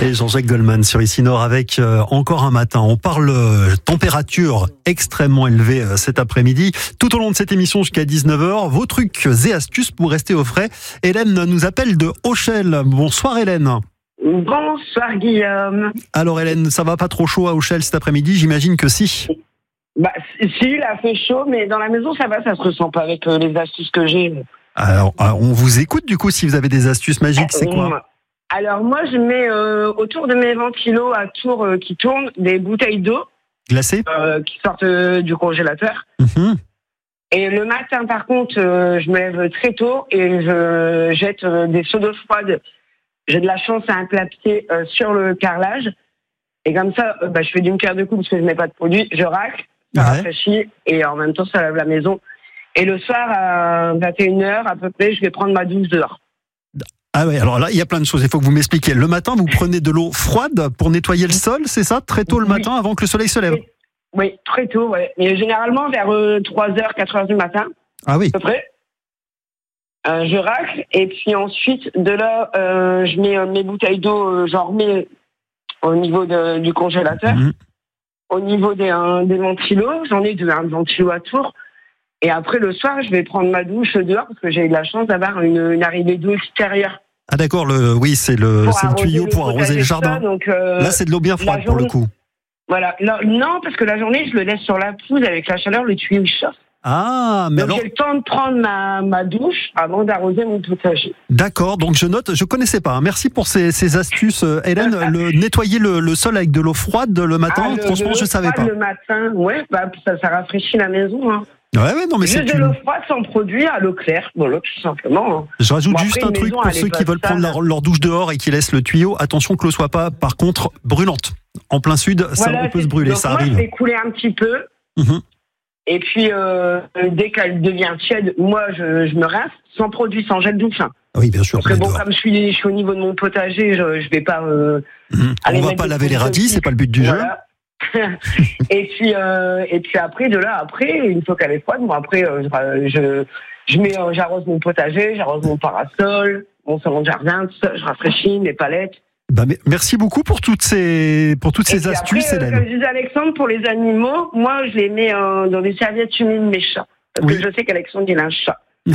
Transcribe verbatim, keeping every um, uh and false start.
Et Jean-Jacques Goldman sur Ici Nord avec euh, encore un matin. On parle euh, température extrêmement élevée euh, cet après-midi. Tout au long de cette émission jusqu'à dix-neuf heures, vos trucs et astuces pour rester au frais. Hélène nous appelle de Auchel. Bonsoir Hélène. Bonsoir Guillaume. Alors Hélène, ça va pas trop chaud à Auchel cet après-midi? J'imagine que si. Bah si, il a fait chaud, mais dans la maison ça va, ça se ressent pas avec euh, les astuces que j'ai. Alors, on vous écoute du coup si vous avez des astuces magiques, c'est quoi? Alors moi je mets euh, autour de mes ventilos à tour euh, qui tournent des bouteilles d'eau glacées euh, qui sortent euh, du congélateur. Mmh. Et le matin par contre euh, je me lève très tôt et je jette euh, des seaux d'eau froide. J'ai de la chance à un clapier euh, sur le carrelage et comme ça euh, bah, je fais d'une pierre deux coups parce que je mets pas de produit, je racle, ça Ouais. rafraîchit et en même temps ça lave la maison. Et le soir à vingt et une heures à peu près je vais prendre ma douche dehors. Ah ouais, alors là, il y a plein de choses, il faut que vous m'expliquiez. Le matin, vous prenez de l'eau froide pour nettoyer le sol, c'est ça? Très tôt le Oui. matin, avant que le soleil se lève? Oui, très tôt, ouais. Mais généralement vers euh, trois heures, quatre heures du matin, Ah oui. à peu près. Euh, je racle, et puis ensuite, de là, euh, je mets euh, mes bouteilles d'eau, euh, j'en remets au niveau de, du congélateur. Mmh. Au niveau des, euh, des ventilos, j'en ai deux, un ventilo à tour. Et après, le soir, je vais prendre ma douche dehors, parce que j'ai eu de la chance d'avoir une, une arrivée d'eau extérieure. Ah d'accord, le, oui, c'est le, Pour c'est le arroser tuyau le pour arroser le potager, jardin. ça, donc, euh, Là, c'est de l'eau bien froide la pour le journée- coup. Voilà. Là, non, parce que la journée, je le laisse sur la pelouse avec la chaleur, le tuyau il chauffe. Ah, mais Donc alors, j'ai le temps de prendre ma, ma douche avant d'arroser mon potager. d'accord, donc je note, je connaissais pas. hein. Merci pour ces, ces astuces, euh, Hélène. Le, nettoyer le, le sol avec de l'eau froide le matin, Ah, le- franchement, de je l'eau savais froide pas. Le matin, ouais, bah, ça, ça rafraîchit la maison. Hein. Ouais, ouais, non, mais c'est Juste de une... l'eau froide sans produit à l'eau claire, voilà, tout simplement. Hein. Je rajoute Bon, juste après, un une truc maison, pour elle ceux est qui pas veulent prendre sale. leur, leur douche dehors et qui laissent le tuyau. Attention que l'eau soit pas, par contre, brûlante. En plein sud, ça, Voilà, on peut c'est- se brûler, donc ça moi, arrive. je fais couler un petit peu. Mhm. Et puis, euh, dès qu'elle devient tiède, moi, je, je me rince, sans produit, sans gel douche. Hein. Oui, bien sûr. Parce que on est bon, dehors. comme je suis, je suis au niveau de mon potager, je, je vais pas... Euh, Mhm. aller On va mettre pas des laver les produits radis, toxiques. c'est pas le but du jeu. Voilà. et puis euh, et puis après de là après une fois qu'elle est froide, bon après euh, je je, je mets euh, j'arrose mon potager, j'arrose mon parasol, mon salon de jardin, tout ça, je rafraîchis mes palettes. Bah, mais merci beaucoup pour toutes ces, pour toutes Et ces puis astuces, après, euh, Hélène. comme disait Alexandre, pour les animaux, moi je les mets euh, dans des serviettes humides mes chats parce Oui. que je sais qu'Alexandre il a un chat.